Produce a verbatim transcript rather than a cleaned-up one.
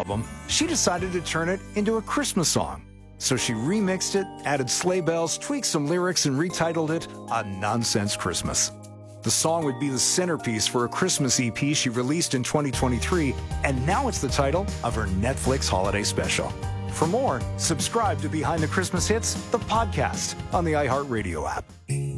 album, she decided to turn it into a Christmas song. So she remixed it, added sleigh bells, tweaked some lyrics, and retitled it A Nonsense Christmas. The song would be the centerpiece for a Christmas E P she released in twenty twenty-three, and now it's the title of her Netflix holiday special. For more, subscribe to Behind the Christmas Hits, the podcast, on the iHeartRadio app.